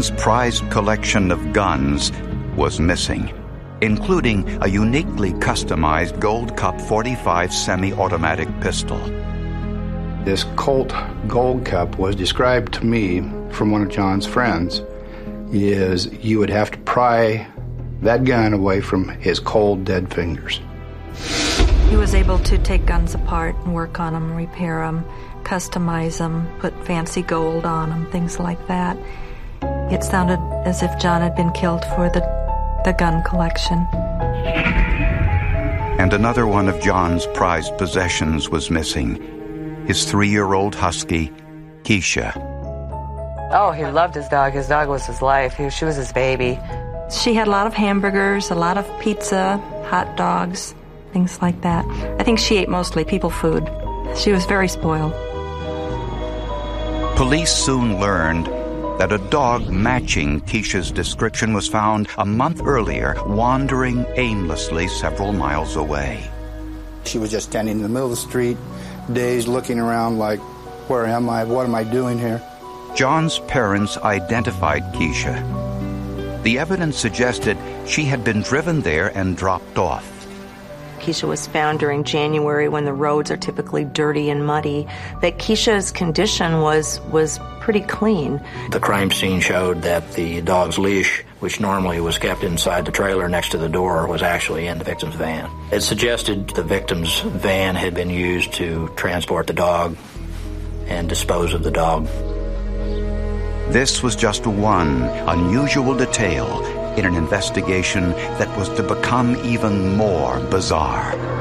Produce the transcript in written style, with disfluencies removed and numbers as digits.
His prized collection of guns was missing, including a uniquely customized Gold Cup .45 semi-automatic pistol. This Colt Gold Cup was described to me from one of John's friends is you would have to pry that gun away from his cold, dead fingers. He was able to take guns apart and work on them, repair them, customize them, put fancy gold on them, things like that. It sounded as if John had been killed for the gun collection. And another one of John's prized possessions was missing. His 3-year-old husky, Keisha. Oh, he loved his dog. His dog was his life. She was his baby. She had a lot of hamburgers, a lot of pizza, hot dogs, things like that. I think she ate mostly people food. She was very spoiled. Police soon learned that a dog matching Keisha's description was found a month earlier, wandering aimlessly several miles away. She was just standing in the middle of the street, dazed, looking around like, where am I? What am I doing here? John's parents identified Keisha. The evidence suggested she had been driven there and dropped off. Keisha was found during January when the roads are typically dirty and muddy. That Keisha's condition was pretty clean. The crime scene showed that the dog's leash, which normally was kept inside the trailer next to the door, was actually in the victim's van. It suggested the victim's van had been used to transport the dog and dispose of the dog. This was just one unusual detail in an investigation that was to become even more bizarre.